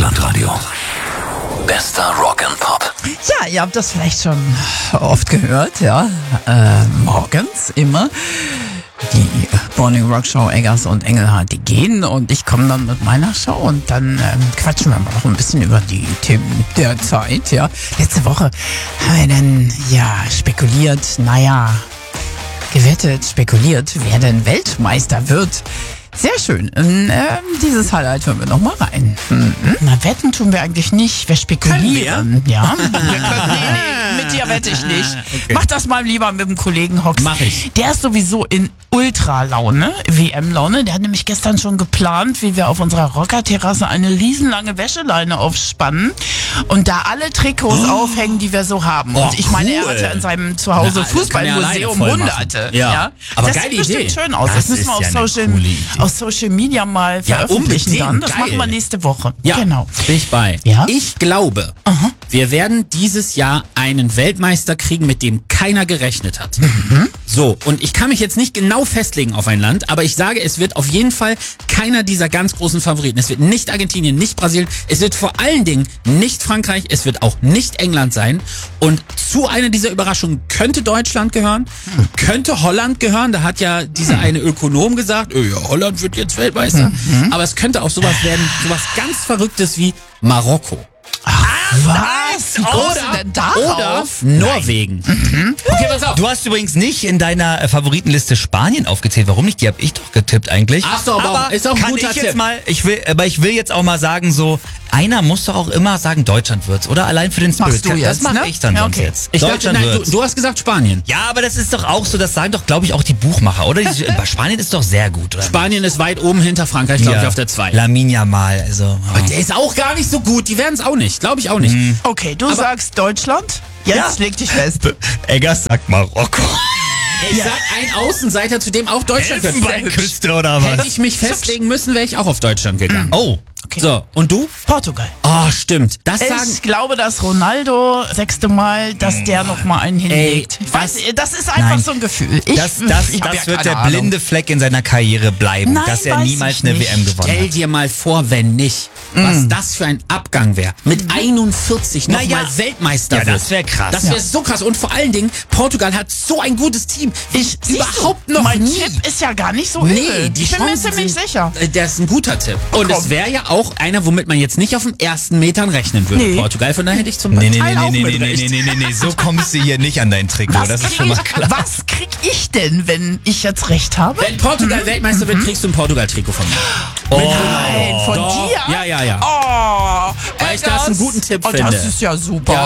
Deutschlandradio. Bester Rock and Pop. Ja, ihr habt das vielleicht schon oft gehört, ja. Morgens immer. Die Morning Rock Show Eggers und Engelhardt, die gehen und ich komme dann mit meiner Show und dann quatschen wir mal noch ein bisschen über die Themen der Zeit, ja. Letzte Woche haben wir dann, spekuliert, gewettet, spekuliert, wer denn Weltmeister wird. Sehr schön. Dieses Highlight hören wir noch mal rein. Na, wetten tun wir eigentlich nicht. Wir spekulieren. Ja. Wir können, nee, mit dir wette ich nicht. Okay. Mach das mal lieber mit dem Kollegen Hox. Mach ich. Der ist sowieso in Ultra-Laune, WM-Laune. Der hat nämlich gestern schon geplant, wie wir auf unserer Rockerterrasse eine riesenlange Wäscheleine aufspannen und da alle Trikots aufhängen, die wir so haben. Und ich meine, er hatte in seinem Zuhause Fußballmuseum Hunderte. Ja. Aber das geile sieht bestimmt Idee. schön aus. Das müssen wir auf Social Media mal veröffentlichen dann. Das machen wir nächste Woche. Ja, Genau. bin ich bei. Ja? Ich glaube, wir werden dieses Jahr einen Weltmeister kriegen, mit dem keiner gerechnet hat. So, und ich kann mich jetzt nicht genau festlegen auf ein Land, aber ich sage, es wird auf jeden Fall keiner dieser ganz großen Favoriten. Es wird nicht Argentinien, nicht Brasilien, es wird vor allen Dingen nicht Frankreich, es wird auch nicht England sein. Und zu einer dieser Überraschungen könnte Deutschland gehören, könnte Holland gehören. Da hat ja dieser eine Ökonom gesagt, ja, Holland wird jetzt Weltmeister. Aber es könnte auch sowas werden, sowas ganz Verrücktes wie Marokko. Was? Wie kommst du denn darauf? Oder Norwegen. Okay, pass auf. Du hast übrigens nicht in deiner Favoritenliste Spanien aufgezählt. Warum nicht? Die habe ich doch getippt eigentlich. Ach so, aber ist auch ein kann guter ich jetzt Tipp. mal, ich will jetzt auch mal sagen, so, einer muss doch auch immer sagen, Deutschland wird's, oder? Allein für den Spirit. Machst du Das jetzt, mache ne? ich dann Ja, sonst okay. jetzt. Ich dachte, Deutschland nein, wird's. du hast gesagt Spanien. Ja, aber das ist doch auch so, das sagen doch, glaube ich, auch die Buchmacher, oder? Spanien ist doch sehr gut, oder? Spanien ist weit oben hinter Frankreich, glaube ich, auf der 2. Lamin Yamal, also. Aber der ist auch gar nicht so gut. Die werden es auch nicht. Glaube ich auch nicht. Okay, du sagst Deutschland. Jetzt leg dich fest. Eggers sagt Marokko. Ich sag ein Außenseiter, zu dem auch Deutschland gehört. Elfenbeinküste oder was? Hätte ich mich festlegen müssen, wäre ich auch auf Deutschland gegangen. Oh. Okay. So, und du? Portugal. Oh, stimmt. Das sagen... Ich glaube, dass Ronaldo, 6. Mal, dass der noch mal einen hinlegt. Ich weiß, das ist einfach so ein Gefühl. Das ich hab ja wird keine der Ahnung. blinde Fleck in seiner Karriere bleiben, Nein, dass er weiß niemals ich eine nicht. WM gewonnen Stell hat. dir mal vor, wenn nicht. Was das für ein Abgang wäre. Mit 41 nochmal Naja. Weltmeister Ja, wird. das wär krass. Das wäre so krass. Und vor allen Dingen, Portugal hat so ein gutes Team. Überhaupt noch Mein nie. Tipp ist ja gar nicht so Nee, übel. die Ich bin mir Chancen ziemlich sind, sicher. Der ist ein guter Tipp. Und komm. es wäre ja auch einer, womit man jetzt nicht auf den ersten Metern rechnen würde. Nee. Portugal, von daher hätte ich zum Nee, Teil auch mit recht. nee, so kommst du hier nicht an dein Trikot, das ist schon mal klar. Was krieg ich denn, wenn ich jetzt recht habe? Wenn Portugal Weltmeister wird, kriegst du ein Portugal-Trikot von mir. Nein, von Doch. dir? Ja. Oh, Weil ich das einen guten Tipp oh, finde. Das ist ja super. Ja.